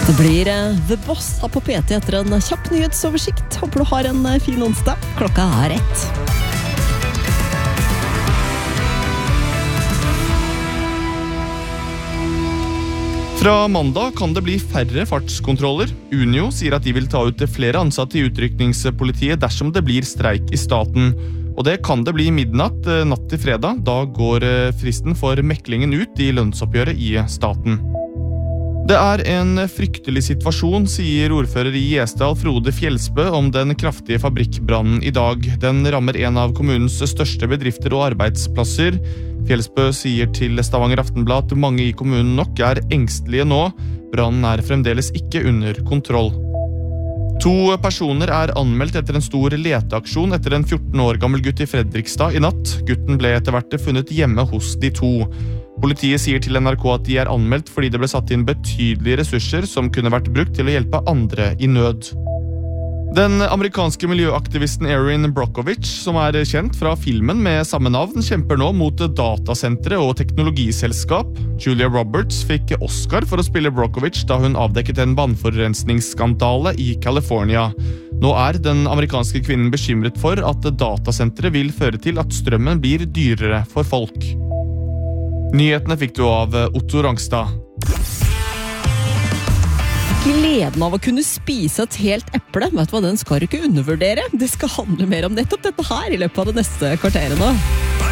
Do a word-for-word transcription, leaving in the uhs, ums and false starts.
Det blir uh, The Boss her på P T etter en kjapp nyhetsoversikt. Håper du har en uh, fin onsdag. Klokka er ett. Fra mandag kan det bli færre fartskontroller. Unio sier at de vil ta ut flere ansatte i utrykningspolitiet dersom det blir streik i staten. Og det kan det bli midnatt natt til fredag. Da går fristen for meklingen ut i lønnsoppgjøret i staten. Det er en fryktelig situasjon, sier ordfører i Gjesdal Frode Fjelsbø om den kraftige fabrikkbrannen i dag. Den rammer en av kommunens største bedrifter og arbeidsplasser. Fjelsbø sier til Stavanger Aftenblad at mange i kommunen nok er engstelige nå. Brannen er fremdeles ikke under kontroll. To personer er anmeldt etter en stor leteaksjon etter en fjorten år gammel gutt i Fredrikstad i natt. Gutten ble etter hvert funnet hjemme hos de to. Politiet sier til N R K at de er anmeldt fordi det ble satt inn betydelige ressurser som kunne vært brukt til å hjelpe andre i nød. Den amerikanske miljøaktivisten Erin Brockovich, som er kjent fra filmen med samme navn, kjemper nå mot datasentre og teknologiselskap. Julia Roberts fikk Oscar for å spille Brockovich da hun avdekket en vannforurensningsskandale i California. Nå er den amerikanske kvinnen bekymret for at datasentre vil føre til at strømmen blir dyrere for folk. Nyhetene fikk du av Otto Rangstad. Gleden av å kunne spise et helt eple, vet du hva, den skal du ikke undervurdere. Det skal handle mer om nettopp dette her i løpet av det neste kvarteret nå.